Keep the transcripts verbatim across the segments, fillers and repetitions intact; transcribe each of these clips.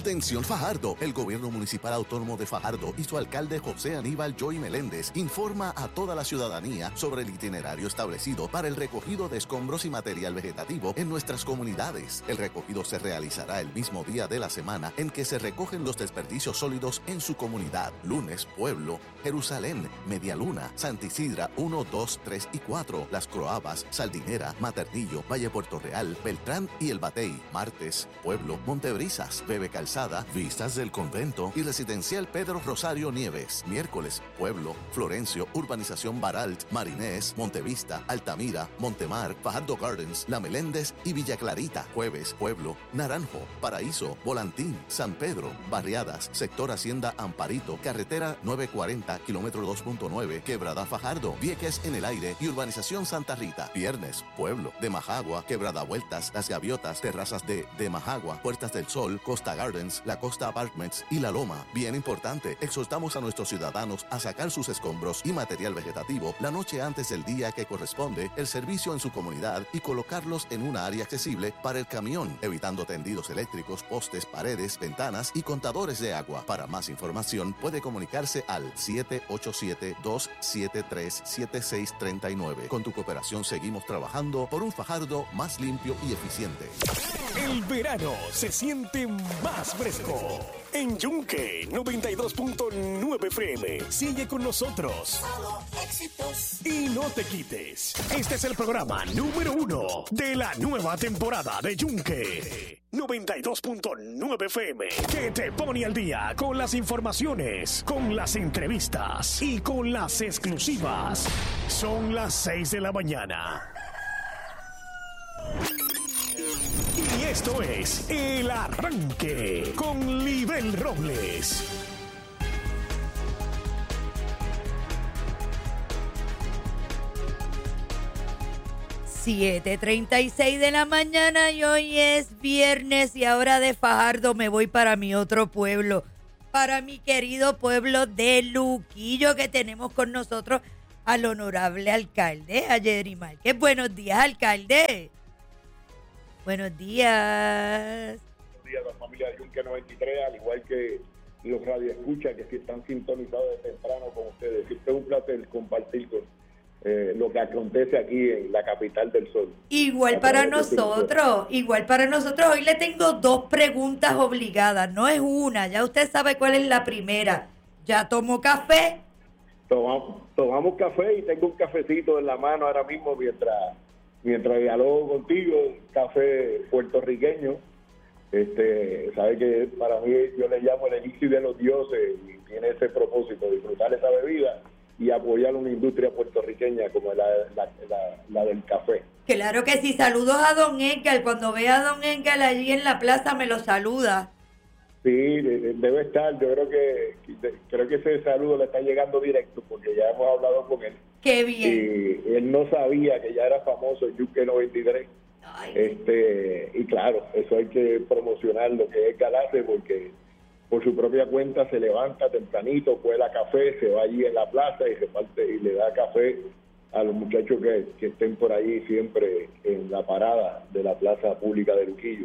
Atención Fajardo, el Gobierno Municipal Autónomo de Fajardo y su alcalde José Aníbal Joy Meléndez informa a toda la ciudadanía sobre el itinerario establecido para el recogido de escombros y material vegetativo en nuestras comunidades. El recogido se realizará el mismo día de la semana en que se recogen los desperdicios sólidos en su comunidad. Lunes, Pueblo, Jerusalén, Medialuna, Santa Isidra uno, dos, tres y cuatro, Las Croabas, Saldinera, Maternillo, Valle Puerto Real, Beltrán y El Batey. Martes, Pueblo, Montebrisas, Bebe Calzada, Vistas del Convento y Residencial Pedro Rosario Nieves. Miércoles, Pueblo, Florencio, Urbanización Baralt, Marinés, Montevista, Altamira, Montemar, Fajardo Gardens, La Meléndez y Villa Clarita. Jueves, Pueblo, Naranjo, Paraíso, Volantín, San Pedro, Barriadas, Sector Hacienda Amparito, Carretera novecientos cuarenta, kilómetro dos punto nueve, Quebrada Fajardo, Vieques en el Aire y Urbanización Santa Rita. Viernes, Pueblo, de Majagua, Quebrada Vueltas, Las Gaviotas, Terrazas de De Majagua, Puertas del Sol, Costa Gardens, La Costa Apartments y La Loma. Bien importante, exhortamos a nuestros ciudadanos a sacar sus escombros y material vegetativo la noche antes del día que corresponde el servicio en su comunidad y colocarlos en una área accesible para el camión, evitando tendidos eléctricos, postes, paredes, ventanas y contadores de agua. Para más información puede comunicarse al siete ocho siete, dos siete tres, siete seis tres nueve. Con tu cooperación seguimos trabajando por un Fajardo más limpio y eficiente. El verano se siente más fresco. En Yunque noventa y dos punto nueve F M. Sigue con nosotros. Y no te quites. Este es el programa número uno de la nueva temporada de Yunque noventa y dos punto nueve F M, que te pone al día con las informaciones, con las entrevistas y con las exclusivas. Son las seis de la mañana. Y esto es El Arranque con Libel Robles. siete treinta y seis de la mañana y hoy es viernes y ahora de Fajardo me voy para mi otro pueblo, para mi querido pueblo de Luquillo, que tenemos con nosotros al honorable alcalde, a Yedri Márquez. Buenos días, alcalde. Buenos días. Buenos días a la familia de Yunque noventa y tres, al igual que los radioescuchas que están sintonizados de temprano con ustedes. Siempre es un placer compartir con eh, lo que acontece aquí en la capital del sol. Igual para nosotros, igual para nosotros. Hoy le tengo dos preguntas obligadas, no es una, ya usted sabe cuál es la primera. ¿Ya tomó café? Tomamos, tomamos café y tengo un cafecito en la mano ahora mismo mientras... Mientras dialogo contigo, café puertorriqueño, este, sabe que para mí yo le llamo el elixir de los dioses y tiene ese propósito, disfrutar esa bebida y apoyar una industria puertorriqueña como la, la, la, la del café. Claro que sí, saludos a don Edgar, cuando vea a don Edgar allí en la plaza me lo saluda. Sí, debe estar, yo creo que creo que ese saludo le está llegando directo porque ya hemos hablado con él. Qué bien. Y él no sabía que ya era famoso en Yunque noventa y tres. Ay. Este, y claro, eso hay que promocionar lo que es Galace porque por su propia cuenta se levanta tempranito, cuela café, se va allí en la plaza y reparte y le da café a los muchachos que, que estén por allí siempre en la parada de la plaza pública de Luquillo.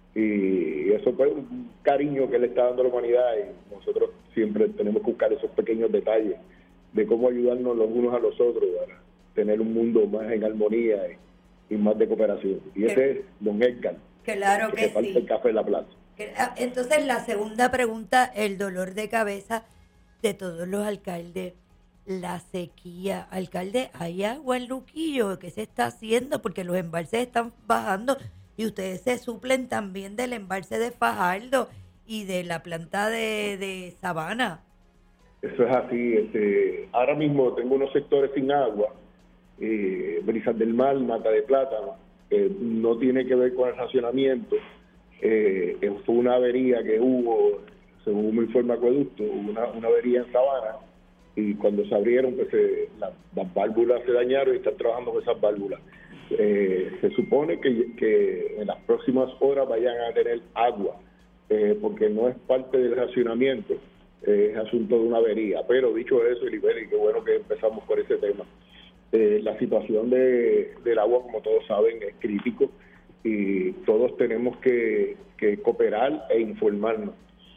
Y eso fue un cariño que le está dando a la humanidad y nosotros siempre tenemos que buscar esos pequeños detalles de cómo ayudarnos los unos a los otros para tener un mundo más en armonía y, y más de cooperación. Y ese es don Edgar. Claro que, que sí. El café en la plaza. Entonces la segunda pregunta, el dolor de cabeza de todos los alcaldes, la sequía. Alcalde, ¿hay agua en Luquillo? ¿Qué se está haciendo? Porque los embalses están bajando y ustedes se suplen también del embalse de Fajardo y de la planta de, de Sabana. Eso es así. Este, ahora mismo tengo unos sectores sin agua, eh, Brisas del Mar, Mata de Plátano, eh, no tiene que ver con el racionamiento, eh, fue una avería que hubo, según me informa Acueducto, una, una avería en Sabana, y cuando se abrieron, pues eh, la, las válvulas se dañaron y están trabajando con esas válvulas. Eh, se supone que, que en las próximas horas vayan a tener agua, eh, porque no es parte del racionamiento, eh, es asunto de una avería. Pero dicho eso, Liberi, qué bueno que empezamos por ese tema. Eh, la situación de, del agua, como todos saben, es crítico. y todos tenemos que, que cooperar e informarnos.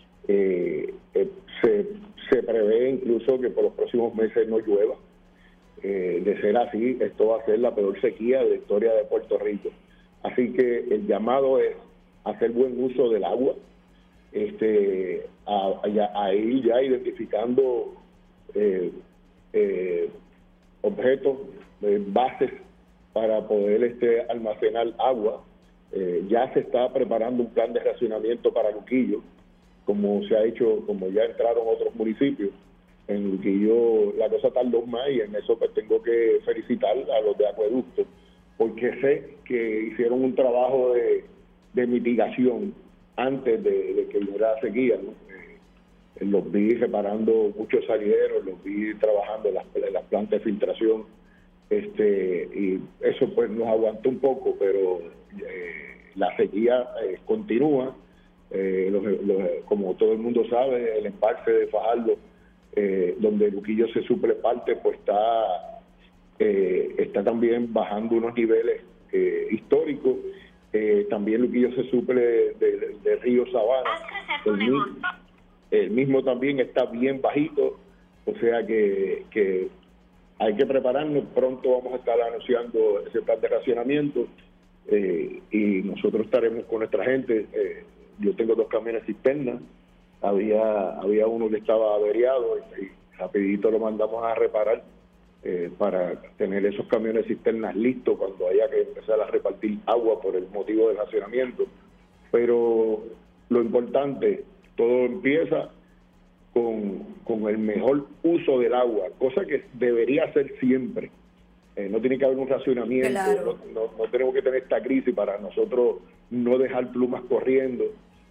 Eh, eh, se, se prevé incluso que por los próximos meses no llueva. Eh, de ser así, esto va a ser la peor sequía de la historia de Puerto Rico. Así que el llamado es hacer buen uso del agua, este, a, a, a ir ya identificando eh, eh, objetos, eh, bases para poder este, almacenar agua. Eh, ya se está preparando un plan de racionamiento para Luquillo, como se ha hecho, como ya entraron otros municipios. En Luquillo la cosa tardó más y en eso pues tengo que felicitar a los de Acueducto, porque sé que hicieron un trabajo de, de mitigación antes de, de que viniera la sequía, ¿no? Eh, los vi reparando muchos salideros, los vi trabajando en las, en las plantas de filtración, este y eso pues nos aguantó un poco, pero eh, la sequía eh, continúa. Eh, los, los, como todo el mundo sabe, el embalse de Fajardo, eh, donde Luquillo se suple parte, pues está eh, está también bajando unos niveles eh, históricos. Eh, también Luquillo se suple de, de, de Río Sabana, el mismo, el mismo también está bien bajito, o sea que, que hay que prepararnos. Pronto vamos a estar anunciando ese plan de racionamiento, eh, y nosotros estaremos con nuestra gente. eh, Yo tengo dos camiones cisternas, había había uno que estaba averiado y, y rapidito lo mandamos a reparar eh, para tener esos camiones cisternas listos cuando haya que empezar a repartir agua por el motivo del racionamiento. Pero lo importante, todo empieza con, con el mejor uso del agua, cosa que debería ser siempre. Eh, no tiene que haber un racionamiento, claro. no, no, no tenemos que tener esta crisis para nosotros no dejar plumas corriendo,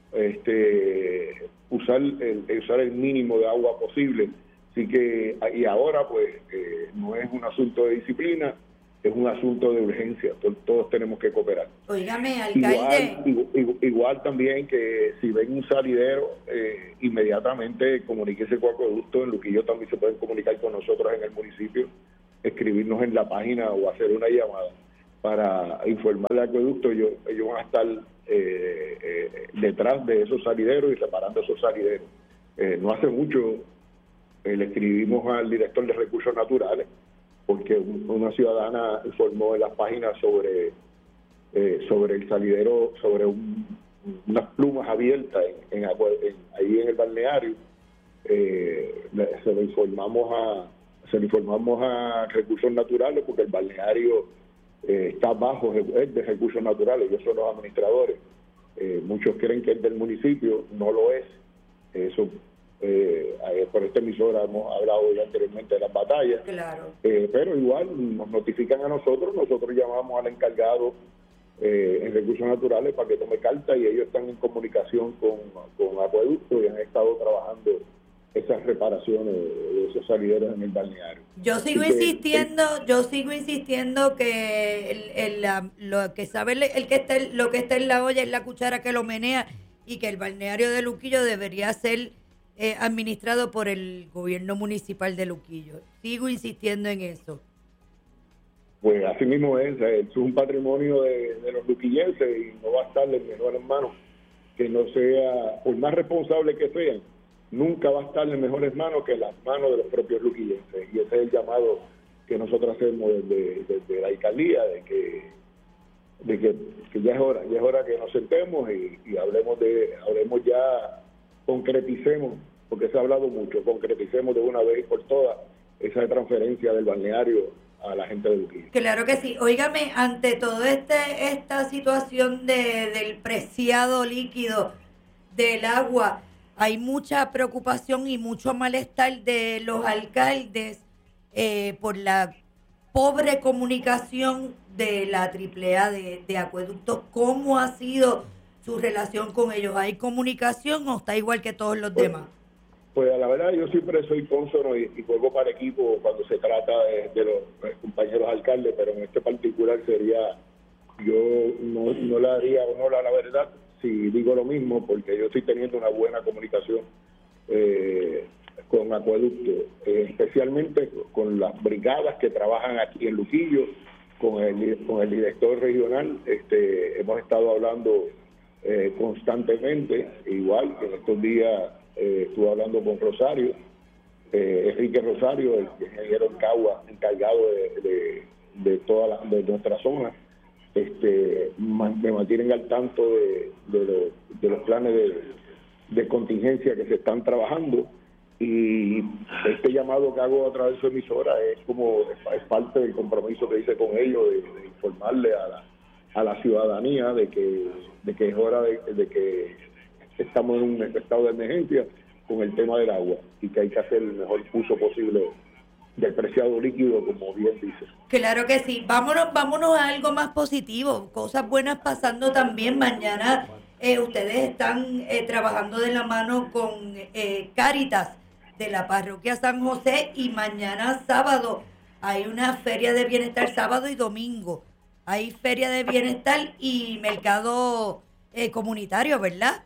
este usar el, usar el mínimo de agua posible. Así que, y ahora pues eh, no es un asunto de disciplina, es un asunto de urgencia. Todos, todos tenemos que cooperar. Óigame, alcalde. Igual, igual, igual también que si ven un salidero, eh, inmediatamente comuníquese con Acueducto. En Luquillo también se pueden comunicar con nosotros en el municipio, escribirnos en la página o hacer una llamada para informarle al Acueducto. Ellos, ellos van a estar eh, eh, detrás de esos salideros y reparando esos salideros. Eh, no hace mucho eh, le escribimos al director de Recursos Naturales porque una ciudadana informó en las páginas sobre eh, sobre el salidero, sobre un, unas plumas abiertas en, en, en, ahí en el balneario. Eh, se lo informamos a se lo informamos a Recursos Naturales porque el balneario eh, está bajo es de Recursos Naturales, ellos son los administradores. Eh, muchos creen que es del municipio, no lo es. Eso eh, por esta emisora hemos hablado ya anteriormente de las batallas, claro. eh, pero igual nos notifican a nosotros, nosotros llamamos al encargado eh, en Recursos Naturales para que tome carta y ellos están en comunicación con, con Acueducto y han estado trabajando esas reparaciones de esos salideros en el balneario. Yo sigo que, insistiendo, eh, yo sigo insistiendo que el, el, la, lo que sabe el, el que está lo que está en la olla es la cuchara que lo menea y que el balneario de Luquillo debería ser eh, administrado por el gobierno municipal de Luquillo. Sigo insistiendo en eso. Pues así mismo es, es un patrimonio de, de los luquillenses y no va a estar en mejores manos que no sea, por más responsable que sean, nunca va a estar en mejores manos que en las manos de los propios luquillenses. Y ese es el llamado que nosotros hacemos desde, desde la alcaldía, de que de que, que ya es hora, ya es hora que nos sentemos y, y hablemos de, hablemos ya, concreticemos, porque se ha hablado mucho, concreticemos de una vez y por todas esa transferencia del balneario a la gente de Luquillo. Claro que sí. Óigame, ante todo este esta situación de del preciado líquido del agua, hay mucha preocupación y mucho malestar de los alcaldes eh, por la pobre comunicación de la triple A de, de Acueducto. ¿Cómo ha sido su relación con ellos? ¿Hay comunicación o está igual que todos los pues, demás? Pues a la verdad yo siempre soy cónsono y, y juego para equipo cuando se trata de, de los eh, compañeros alcaldes, pero en este particular sería, yo no, no le daría honor a la verdad si digo lo mismo, porque yo estoy teniendo una buena comunicación eh, con Acueducto, eh, especialmente con las brigadas que trabajan aquí en Luquillo, con el, con el director regional, este, hemos estado hablando eh, constantemente, igual que en estos días eh, estuve hablando con Rosario, eh, Enrique Rosario, el ingeniero en Cagua, encargado de, de, de toda la, de nuestra zona. Este, me mantienen al tanto de, de, lo, de los planes de, de contingencia que se están trabajando, y este llamado que hago a través de su emisora es como es parte del compromiso que hice con ellos de, de informarle a la, a la ciudadanía de que de que es hora de, de que estamos en un estado de emergencia con el tema del agua y que hay que hacer el mejor uso posible del preciado líquido, como bien dice. Claro que sí. Vámonos, vámonos a algo más positivo. Cosas buenas pasando también. Mañana eh, ustedes están eh, trabajando de la mano con eh, Cáritas de la parroquia San José, y mañana sábado hay una feria de bienestar, sábado y domingo. Hay feria de bienestar y mercado eh, comunitario, ¿verdad?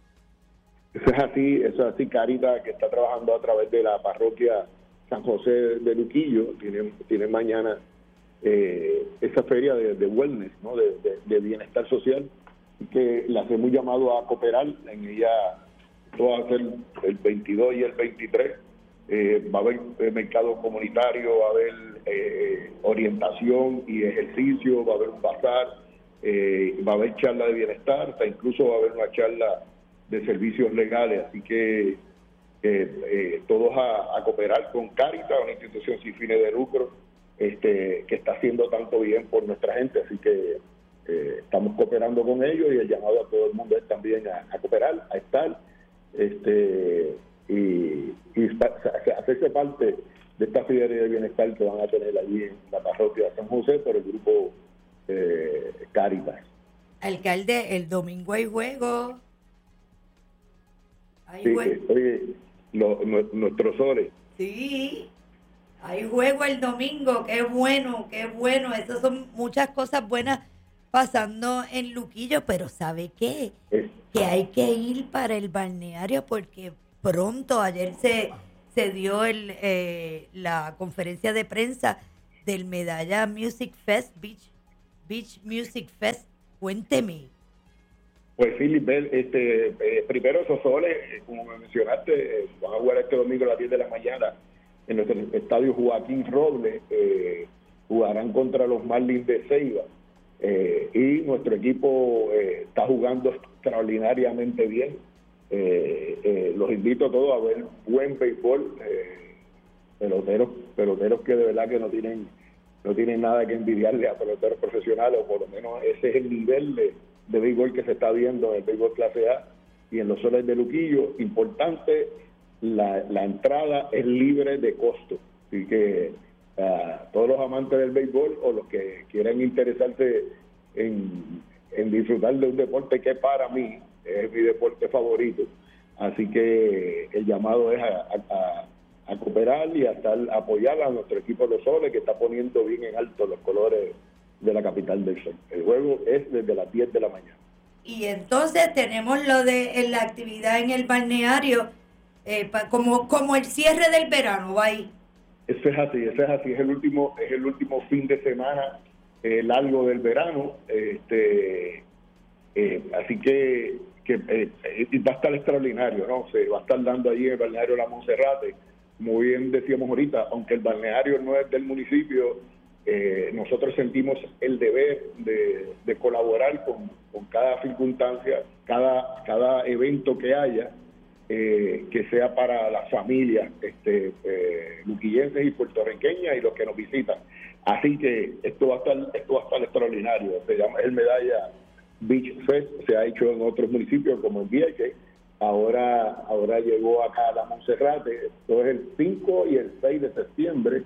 Eso es así, eso es así. Cáritas, que está trabajando a través de la parroquia San José de Luquillo, tiene, tiene mañana eh, esa feria de, de wellness, ¿no? de, de, de bienestar social, que la hacemos llamado a cooperar. En ella todo va a ser el veintidós y el veintitrés. Eh, va a haber eh, mercado comunitario, va a haber eh, orientación y ejercicio, va a haber un bazar, eh, va a haber charla de bienestar, hasta incluso va a haber una charla de servicios legales. Así que Eh, eh, todos a, a cooperar con Cáritas, una institución sin fines de lucro, este, que está haciendo tanto bien por nuestra gente. Así que eh, estamos cooperando con ellos, y el llamado a todo el mundo es también a, a cooperar, a estar este y, y estar, hacerse parte de esta feria de bienestar que van a tener allí en la parroquia de San José por el grupo eh, Cáritas. Alcalde, el domingo hay juego. Hay sí, juego. Oye, Lo, nuestros soles. Sí, hay juego el domingo, qué bueno, qué bueno. Esas son muchas cosas buenas pasando en Luquillo, pero ¿sabe qué? Es. Que hay que ir para el balneario, porque pronto, ayer se, se dio el, eh, la conferencia de prensa del Medalla Music Fest, Beach, Beach Music Fest. Cuénteme. Pues Philip, este, eh, primero esos soles, eh, como me mencionaste, eh, van a jugar este domingo a las diez de la mañana en nuestro estadio Joaquín Robles. Eh, jugarán contra los Marlins de Ceiba, eh, y nuestro equipo eh, está jugando extraordinariamente bien. Eh, eh, los invito a todos a ver buen béisbol, eh, peloteros, peloteros que de verdad que no tienen, no tienen nada que envidiarle a peloteros profesionales, o por lo menos ese es el nivel de de béisbol que se está viendo en el béisbol clase A y en los soles de Luquillo. Importante, la, la entrada es libre de costo, así que uh, todos los amantes del béisbol o los que quieran interesarse en, en disfrutar de un deporte que para mí es mi deporte favorito, así que el llamado es a, a, a cooperar y a estar, a apoyar a nuestro equipo de los soles, que está poniendo bien en alto los colores de la capital del sol. El juego es desde las diez de la mañana. Y entonces tenemos lo de en la actividad en el balneario, eh, pa, como como el cierre del verano, ¿va ahí? Eso es así, eso es así, es el último, es el último fin de semana eh, largo del verano, este eh, así que, que eh, va a estar extraordinario, ¿no? Se va a estar dando allí en el balneario La Monserrate, como bien decíamos ahorita, aunque el balneario no es del municipio. Eh, nosotros sentimos el deber de, de colaborar con, con cada circunstancia, cada cada evento que haya, eh, que sea para las familias este, eh, luquillenses y puertorriqueñas y los que nos visitan. Así que esto va a estar esto va a estar extraordinario. Se llama el Medalla Beach Fest, se ha hecho en otros municipios como en Vieques, ahora ahora llegó acá a La Monserrate. Esto es el cinco y el seis de septiembre.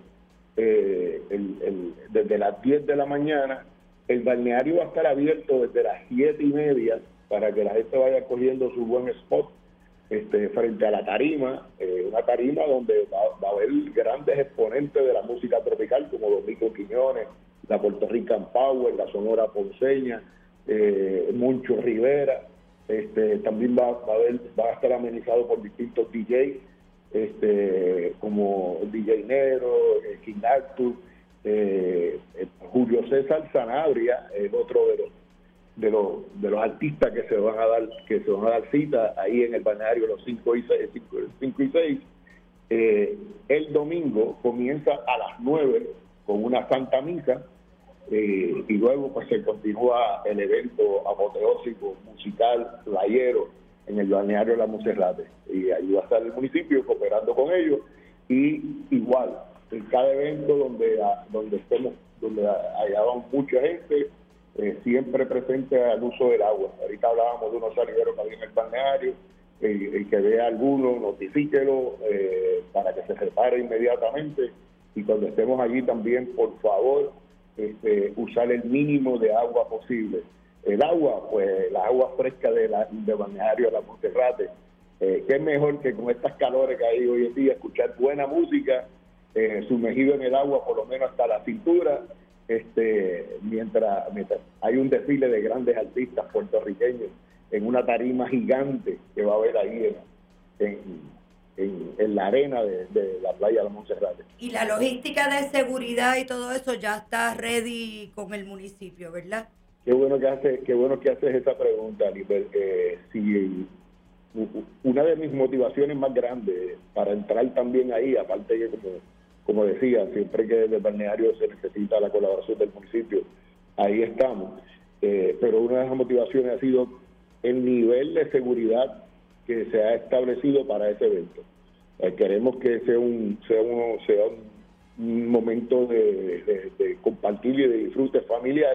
Eh, el, el, desde las diez de la mañana. El balneario va a estar abierto desde las siete y media para que la gente vaya cogiendo su buen spot este, frente a la tarima, eh, una tarima donde va, va a haber grandes exponentes de la música tropical como Domingo Quiñones, la Puerto Rican Power, la Sonora Ponceña, eh, Moncho Rivera. Este, también va, va, a haber, va a estar amenizado por distintos D Js, este como D J Nero, eh, King Arthur, Eh, Julio César Sanabria es otro de los de los de los artistas que se van a dar que se van a dar cita ahí en el balneario los cinco y seis. Eh, el domingo comienza a las nueve con una santa misa, eh, y luego pues se continúa el evento apoteósico musical playero en el balneario La Monserrate, y ahí va a estar el municipio cooperando con ellos, y igual en cada evento donde donde estemos donde haya mucha gente, eh, siempre presente al uso del agua. Ahorita hablábamos de unos salideros que había en el balneario, eh, el que vea alguno, notifíquelo, eh, para que se repare inmediatamente, y cuando estemos allí también, por favor, este, usar el mínimo de agua posible. El agua, pues la agua fresca de la, de balneario La Monserrate, eh, que es mejor que con estas calores que hay hoy en día, escuchar buena música, eh, sumergido en el agua por lo menos hasta la cintura, este mientras, mientras hay un desfile de grandes artistas puertorriqueños en una tarima gigante que va a haber ahí en, en, en, en la arena de, de la playa de La Monserrate. Y la logística de seguridad y todo eso ya está ready con el municipio, ¿verdad? Qué bueno que haces, qué bueno que haces esa pregunta, Liber. Eh, si una de mis motivaciones más grandes para entrar también ahí, aparte que como como decía, siempre que desde el balneario se necesita la colaboración del municipio, ahí estamos. Eh, pero una de las motivaciones ha sido el nivel de seguridad que se ha establecido para ese evento. Eh, queremos que sea un sea uno sea un momento de, de, de compartir y de disfrute familiar,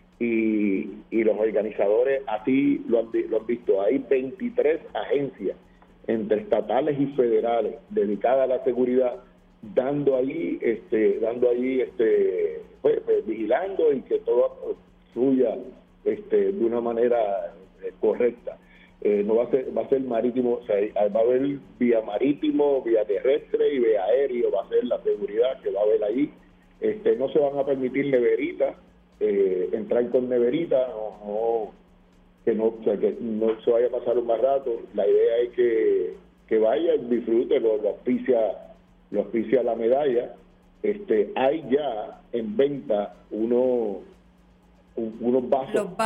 y, y los organizadores así lo han, lo han visto. Hay veintitrés agencias entre estatales y federales dedicadas a la seguridad, dando ahí este dando ahí este pues, pues, vigilando y que todo fluya este de una manera eh, correcta. Eh, no va a ser va a ser marítimo, o sea, va a haber vía marítimo, vía terrestre y vía aéreo, va a ser la seguridad que va a haber allí. Este no se van a permitir neveritas, eh, entrar con neveritas, no, no que no o sea, que no se vaya a pasar un mal rato. La idea es que que vaya, disfrute, lo, lo auspicia lo auspicia la medalla. Este hay ya en venta uno, un, unos vasos